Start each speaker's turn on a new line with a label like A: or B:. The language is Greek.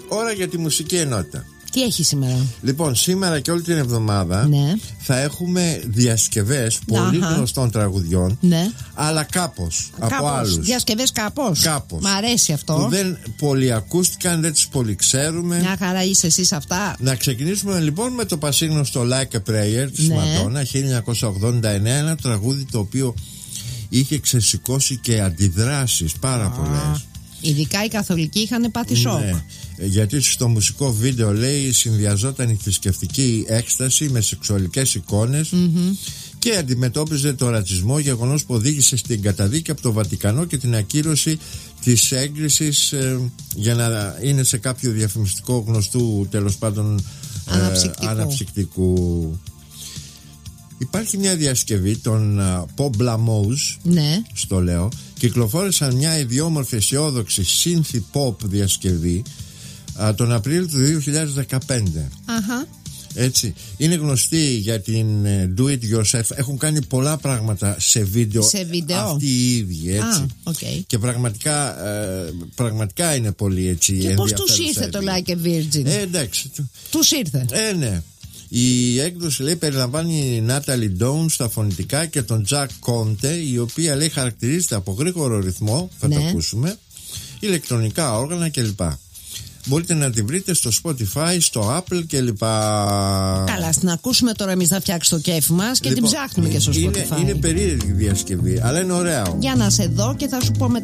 A: Ώρα για τη μουσική ενότητα.
B: Τι έχει σήμερα?
A: Λοιπόν, σήμερα και όλη την εβδομάδα θα έχουμε διασκευές πολύ γνωστών τραγουδιών, αλλά κάπως από άλλους.
B: Διασκευές κάπως. Μ' αρέσει αυτό.
A: Που δεν πολύ ακούστηκαν, δεν τις πολύ ξέρουμε.
B: Μια χαρά είσαι εσύ σε αυτά.
A: Να ξεκινήσουμε λοιπόν με το πασίγνωστο Like a Prayer της Μαντόνα, 1989. Ένα τραγούδι το οποίο είχε ξεσηκώσει και αντιδράσεις πάρα πολλές.
B: Ειδικά οι καθολικοί είχαν πάθει σοκ.
A: Γιατί στο μουσικό βίντεο, λέει, συνδυαζόταν η θρησκευτική έκσταση με σεξουαλικές εικόνες και αντιμετώπιζε το ρατσισμό, γεγονός που οδήγησε στην καταδίκη από το Βατικανό και την ακύρωση της έγκρισης για να είναι σε κάποιο διαφημιστικό γνωστού, τέλος πάντων, αναψυκτικού. Υπάρχει μια διασκευή των Pop Blamos, στο λέω, κυκλοφόρησαν μια ιδιόμορφη αισιόδοξη synth pop διασκευή τον Απρίλιο του 2015. Έτσι. Είναι γνωστοί για την do it yourself. Έχουν κάνει πολλά πράγματα σε βίντεο, αυτοί οι ίδιοι, έτσι. Και πραγματικά είναι πολύ έτσι.
B: Και πώς τους ήρθε το Like a Virgin?
A: Εντάξει.
B: Τους ήρθε.
A: Ναι. Η έκδοση, λέει, περιλαμβάνει Natalie Dawn στα φωνητικά και τον Jack Conte, η οποία, λέει, χαρακτηρίζεται από γρήγορο ρυθμό, θα το ακούσουμε, ηλεκτρονικά όργανα κλπ. Μπορείτε να τη βρείτε στο Spotify, στο Apple κλπ.
B: Καλά, στην ακούσουμε τώρα εμείς να φτιάξει το κέφι μας και την ψάχνουμε και στο Spotify.
A: Είναι περίεργη διασκευή, αλλά είναι ωραία.
B: Για να σε δω και θα σου πω